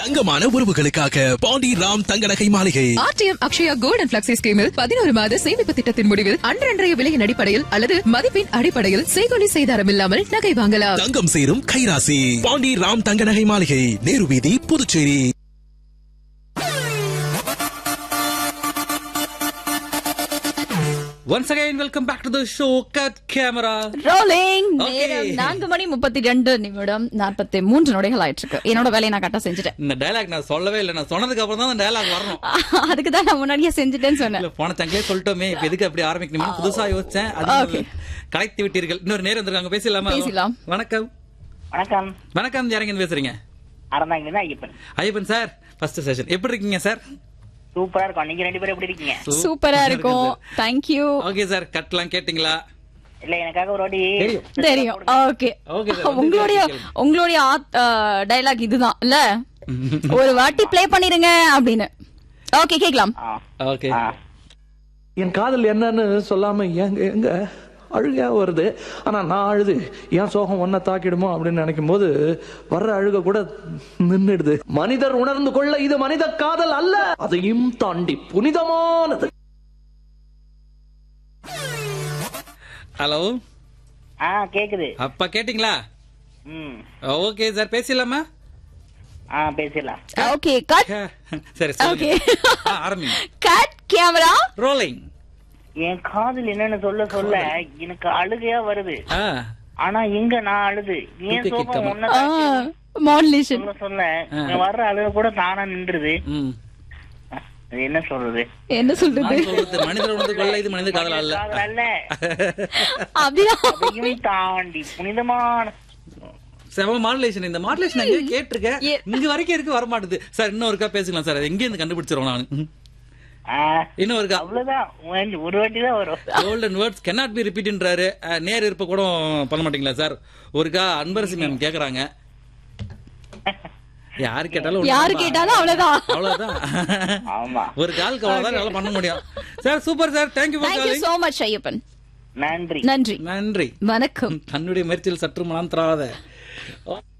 தங்கமான உறவுகளுக்காக பாண்டி ராம் தங்க நகை மாளிகை. RTM Akshaya gold and flexi ஸ்கீமில் 11 மாத சேமிப்பு திட்டத்தின் முடிவில் அன்றைய விலையின் அடிப்படையில் அல்லது மதிப்பின் அடிப்படையில் செய்கொலி செய்தாரம் இல்லாமல் நகை வாங்கலாம். தங்கம் சேரும் கைராசி பாண்டி ராம் தங்க நகை மாளிகை, நேரு வீதி, Puducherry. Once again, welcome back to the show. Cut camera. Rolling. நேரம் 4:32 நொடிகள் ஆயிட்டு இருக்கு. என்னோட வேலையை நான் கரெக்டா செஞ்சுட்டேன். இந்த டயலாக் நான் சொல்லவே இல்லை. நான் சொன்னதுக்கு அப்புறம் தான் அந்த டயலாக் வரணும். அதுக்கு தான் நான் முன்னாடியே செஞ்சுட்டேன்னு சொன்னேன். இல்ல போன தங்களே சொல்லிட்டோமே. இப்ப எதுக்கு அப்படி ஆரம்பிக்கணும்னு புதுசா யோசிச்சேன். அது கலெக்ட் விட்டீர்கள். இன்னொரு நேரம் வந்திருக்காங்க, பேசலாமா? பேசலாம். வணக்கம். வணக்கம். வணக்கம். யாரங்க பேசுறீங்க? அறந்தாங்க Ayyappan. Ayyappan sir, first session எப்படி இருக்கீங்க சார்? சூப்பரா இருக்கும். நீங்க ரெண்டு பேரும் எப்படி இருக்கீங்க? சூப்பரா இருக்கும். Thank you. ஓகே சார், கட்லாம் கேட்டிங்களா? இல்ல எனக்காக ஒரு வாட்டி தெரியும். ஓகே. உங்களுடைய டயலாக் இதுதான் இல்ல? ஒரு வாட்டி ப்ளே பண்ணிருங்க அப்படின்னு. ஓகே, கேக்கலாம். ஓகே. என் காதல் என்னன்னு சொல்லாம எங்க அழுகையா வருது. ஆனா நான் அழுது ஏன் சோகம் ஒன்ன தாக்கிடுமோ அப்படின்னு நினைக்கும் போது வர்ற அழுக கூட நின்னுடுது. மனிதர் உணர்ந்து கொள்ள இது மனித காதல் அல்ல, அதையும் தாண்டி புனிதமானது. ஹலோ. கேக்குது. அப்பா கேட்டிங்களா? ஓகே சார், பேசலாமா? பேசலாம். Okay, cut. சரி, ஓகே. ஆரம்பிங்க. Cut camera rolling. என் காதல் என்னன்னு சொல்ல எனக்கு அழுகையா வருது. ஆனா இங்க நான் அழுது ஏன் சோகம் ஒன்ன மாடுலேஷன் சொல்ல வர்ற அழுக கூட தானா நின்றுது. என்ன சொல்றது? மனிதர் உணர்ந்து கொள்ள இது மனித காதல் அல்ல. அதையும் தாண்டி புனிதமான மாடுலேஷன். இந்த மாடுலேஷன் எங்க கேட்டிருக்கேன், இங்க வரைக்கும் இருக்கு, வர மாட்டுது சார். இன்னொருக்கா பேசலாம் சார். எங்க இருந்து கண்டுபிடிச்சிருவோம் நான்? ஒரு வாட்டி தான் வரும். Golden words cannot be repeatedன்றாரு. நேர் இருப்ப கூட பண்ண மாட்டீங்களா சார்? ஒருக்கா அன்பரசி மேம் கேக்குறாங்க. யாரு கேட்டாலும் அவ்வளவுதான். ஒரு கால் அவ்வளவுதான் நல்லா பண்ண முடியும் sir. Super sir, thank you for calling. So much Ayyappan. நன்றி. நன்றி. வணக்கம். தன்னுடைய முயற்சியில் சற்று மனம் தராத